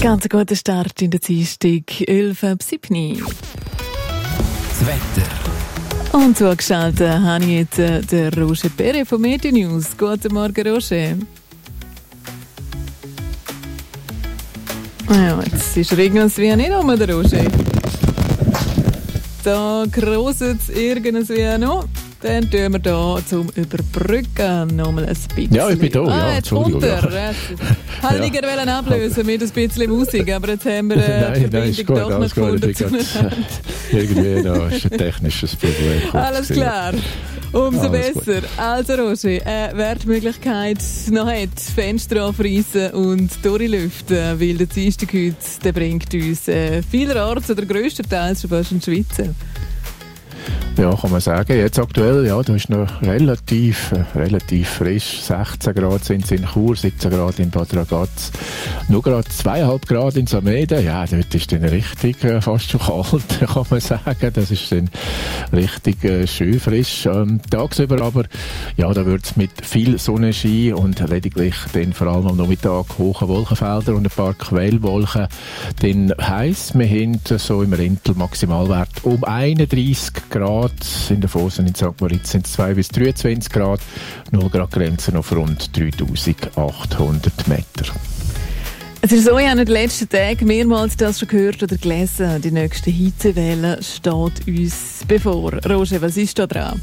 Ganz guter Start in der Dienstag, 11.07. Das Wetter. Und zugeschaltet habe ich jetzt den Roger Perre von Medinews. Guten Morgen, Roger. Ja, jetzt ist irgendwie nicht um, der Roger. Da gruselt es irgendwie noch. Dann tun wir hier zum Überbrücken noch mal ein bisschen. Ja, ich bin da, ja, jetzt Entschuldigung. Runter. Hätte ich gerne ablösen mit ein bisschen Musik, aber jetzt haben wir Nein, ist gut, doch nicht alles gut. gefunden. Irgendwie da ist ein technisches Problem. Alles klar. Umso Alles besser. Also Roger, wer die Möglichkeit noch hat, Fenster aufreißen und durchlüften, weil der Dienstag heute, der bringt uns vielerorts oder grösstenteils schon fast in die Schweiz. Ja, kann man sagen. Jetzt aktuell, ja, da ist noch relativ frisch. 16 Grad sind es in Chur, 17 Grad in Bad Ragaz. Nur gerade 2,5 Grad in Sameden. Ja, dort ist dann richtig fast schon kalt, kann man sagen. Das ist dann richtig schön frisch. Tagsüber aber, ja, da wird es mit viel Sonnenschein und lediglich dann vor allem am Nachmittag hohe Wolkenfelder und ein paar Quellwolken. Dann heiß, wir haben so im Rentel Maximalwert um 31 Grad. In der Fosen in St. Moritz sind es 2 bis 23 Grad. 0 Grad Grenzen auf rund 3800 Meter. Es ist so, ich habe in den letzten Tagen mehrmals das schon gehört oder gelesen. Die nächste Hitzewelle steht uns bevor. Roger, was ist da dran?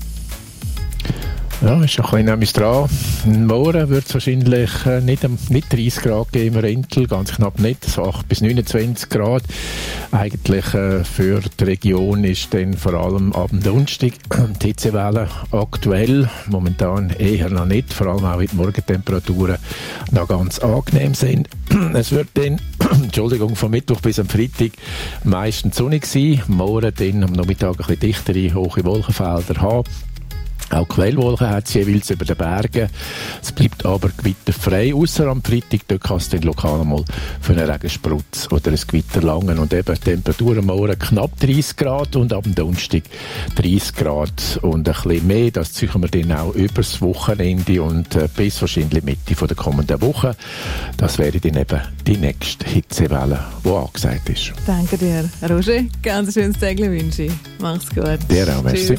Ja, ist schon ein bisschen dran. Morgen wird es wahrscheinlich nicht 30 Grad geben im Rentel, ganz knapp nicht, so 8 bis 29 Grad. Eigentlich für die Region ist dann vor allem ab dem Donnerstag die Hitzewelle aktuell, momentan eher noch nicht, vor allem auch weil die Morgentemperaturen noch ganz angenehm sind. Es wird dann, von Mittwoch bis am Freitag meistens sonnig sein, morgen dann am Nachmittag ein bisschen dichtere, hohe Wolkenfelder haben. Auch Quellwolken hat es jeweils über den Bergen. Es bleibt aber gewitterfrei, ausser am Freitag. Dort kann es dann lokal mal für einen Regensprutz oder ein Gewitter langen. Und eben Temperatur am Morgen knapp 30 Grad und ab dem Donnerstag 30 Grad und ein bisschen mehr. Das ziehen wir dann auch übers Wochenende und bis wahrscheinlich Mitte der kommenden Woche. Das wäre dann eben die nächste Hitzewelle, die angesagt ist. Danke dir, Roger. Ganz schönes Tag wünsche ich. Mach's gut. Dir auch, merci.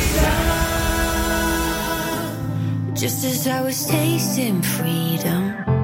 Just as I was tasting freedom,